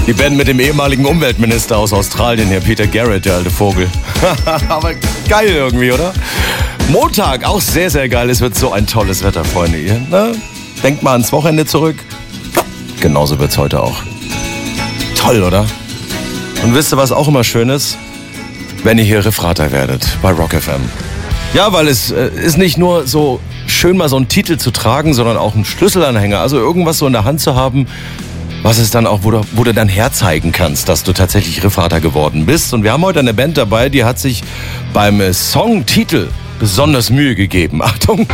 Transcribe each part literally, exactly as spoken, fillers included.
Die Band mit dem ehemaligen Umweltminister aus Australien, Herr Peter Garrett, der alte Vogel. Aber geil irgendwie, oder? Montag, auch sehr, sehr geil. Es wird so ein tolles Wetter, Freunde. Ihr, ne? Denkt mal ans Wochenende zurück. Genauso wird's heute auch. Toll, oder? Und wisst ihr, was auch immer schön ist? Wenn ihr hier Refrater werdet bei Rock F M. Ja, weil es äh, ist nicht nur so schön, mal so einen Titel zu tragen, sondern auch einen Schlüsselanhänger. Also irgendwas so in der Hand zu haben, was es dann auch, wo du, wo du dann herzeigen kannst, dass du tatsächlich Refrater geworden bist. Und wir haben heute eine Band dabei, die hat sich beim Songtitel besonders Mühe gegeben. Achtung!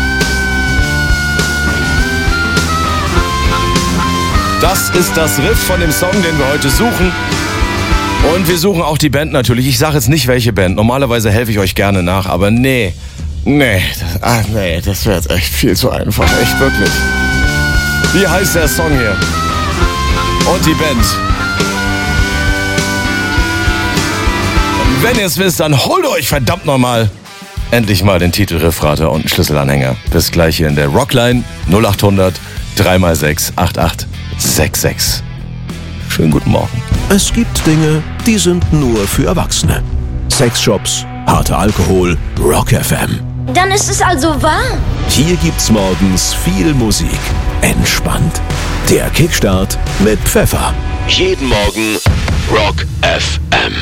Das ist das Riff von dem Song, den wir heute suchen. Und wir suchen auch die Band natürlich. Ich sage jetzt nicht, welche Band. Normalerweise helfe ich euch gerne nach, aber nee. Nee, das, ach nee, das wäre jetzt echt viel zu einfach. Echt, wirklich. Wie heißt der Song hier? Und die Band. Wenn ihr es wisst, dann holt euch verdammt nochmal endlich mal den Titel Refrater und einen Schlüsselanhänger. Bis gleich hier in der Rockline null acht hundert drei mal sechs acht acht sechs sechs. Schönen guten Morgen. Es gibt Dinge, die sind nur für Erwachsene. Sexshops, harter Alkohol, Rock F M. Dann ist es also wahr. Hier gibt's morgens viel Musik. Entspannt. Der Kickstart mit Pfeffer. Jeden Morgen Rock F M.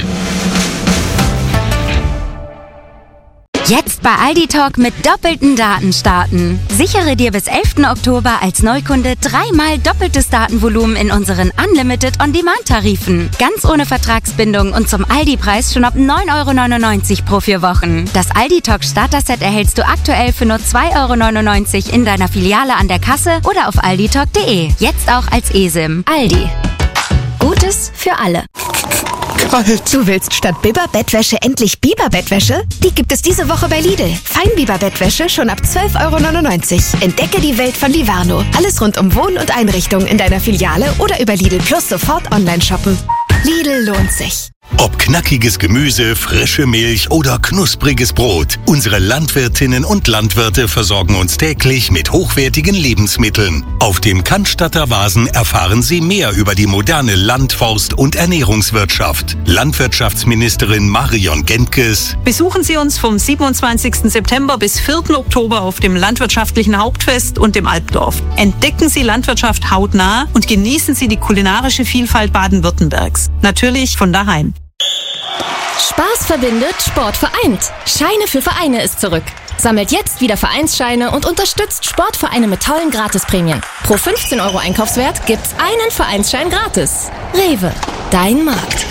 Jetzt bei Aldi Talk mit doppelten Daten starten. Sichere dir bis elften Oktober als Neukunde dreimal doppeltes Datenvolumen in unseren Unlimited On-Demand-Tarifen. Ganz ohne Vertragsbindung und zum Aldi-Preis schon ab neun Euro neunundneunzig pro vier Wochen. Das Aldi Talk Starter-Set erhältst du aktuell für nur zwei Euro neunundneunzig in deiner Filiale an der Kasse oder auf alditalk punkt de. Jetzt auch als eSIM. Aldi. Gutes für alle. Kalt. Du willst statt Biber-Bettwäsche endlich Biber-Bettwäsche? Die gibt es diese Woche bei Lidl. Feinbiber-Bettwäsche schon ab zwölf Euro neunundneunzig. Entdecke die Welt von Livarno. Alles rund um Wohn- und Einrichtung in deiner Filiale oder über Lidl Plus sofort online shoppen. Lidl lohnt sich. Ob knackiges Gemüse, frische Milch oder knuspriges Brot, unsere Landwirtinnen und Landwirte versorgen uns täglich mit hochwertigen Lebensmitteln. Auf dem Cannstatter Vasen erfahren Sie mehr über die moderne Land-, Forst- und Ernährungswirtschaft. Landwirtschaftsministerin Marion Gentges. Besuchen Sie uns vom siebenundzwanzigsten September bis vierten Oktober auf dem Landwirtschaftlichen Hauptfest und dem Alpdorf. Entdecken Sie Landwirtschaft hautnah und genießen Sie die kulinarische Vielfalt Baden-Württembergs. Natürlich von daheim. Spaß verbindet, Sport vereint. Scheine für Vereine ist zurück. Sammelt jetzt wieder Vereinsscheine und unterstützt Sportvereine mit tollen Gratisprämien. Pro fünfzehn Euro Einkaufswert gibt's einen Vereinsschein gratis. Rewe, dein Markt.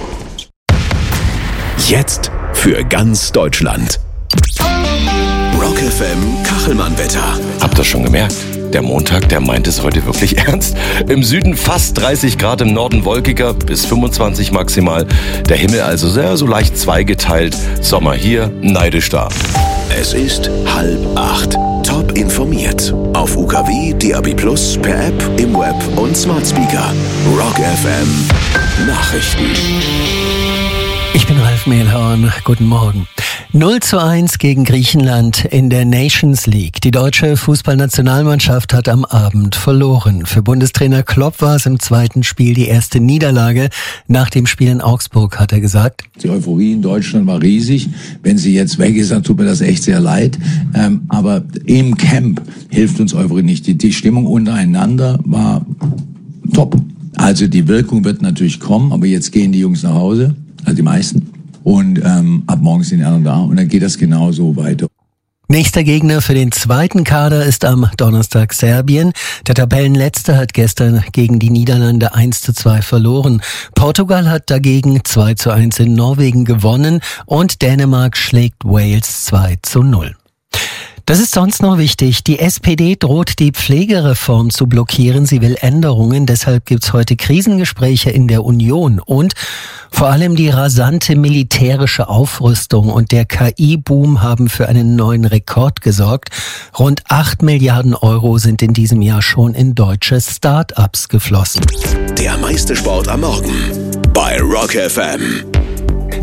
Jetzt für ganz Deutschland. Rock F M Kachelmann-Wetter. Habt ihr schon gemerkt? Der Montag, der meint es heute wirklich ernst. Im Süden fast dreißig Grad, im Norden wolkiger, bis fünfundzwanzig maximal. Der Himmel also sehr so leicht zweigeteilt. Sommer hier, neidisch da. Es ist halb acht. Top informiert. Auf U K W, D A B plus, per App, im Web und Smart Speaker. Rock F M Nachrichten. Ich bin Ralf Mehlhorn. Guten Morgen. null zu eins gegen Griechenland in der Nations League. Die deutsche Fußballnationalmannschaft hat am Abend verloren. Für Bundestrainer Klopp war es im zweiten Spiel die erste Niederlage. Nach dem Spiel in Augsburg hat er gesagt: Die Euphorie in Deutschland war riesig. Wenn sie jetzt weg ist, dann tut mir das echt sehr leid. Ähm, aber im Camp hilft uns Euphorie nicht. Die, die Stimmung untereinander war top. Also die Wirkung wird natürlich kommen, aber jetzt gehen die Jungs nach Hause. Also die meisten. Und ähm, ab morgen sind die anderen da und dann geht das genauso weiter. Nächster Gegner für den zweiten Kader ist am Donnerstag Serbien. Der Tabellenletzte hat gestern gegen die Niederlande eins zu zwei verloren. Portugal hat dagegen zwei zu eins in Norwegen gewonnen und Dänemark schlägt Wales zwei zu null. Das ist sonst noch wichtig. Die S P D droht, die Pflegereform zu blockieren. Sie will Änderungen. Deshalb gibt's heute Krisengespräche in der Union. Und vor allem die rasante militärische Aufrüstung und der K I-Boom haben für einen neuen Rekord gesorgt. Rund acht Milliarden Euro sind in diesem Jahr schon in deutsche Start-ups geflossen. Der meiste Sport am Morgen bei Rock F M.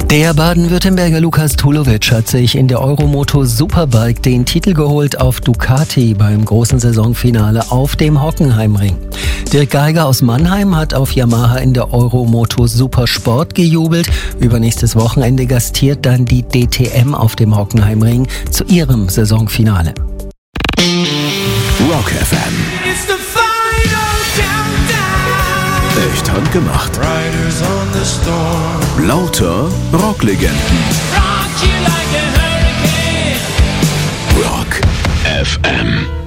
Der Baden-Württemberger Lukas Tulovic hat sich in der Euromoto Superbike den Titel geholt auf Ducati beim großen Saisonfinale auf dem Hockenheimring. Dirk Geiger aus Mannheim hat auf Yamaha in der Euromoto Supersport gejubelt. Übernächstes Wochenende gastiert dann die D T M auf dem Hockenheimring zu ihrem Saisonfinale. Rock F M. Echt handgemacht. Lauter Rocklegenden. Rock F M.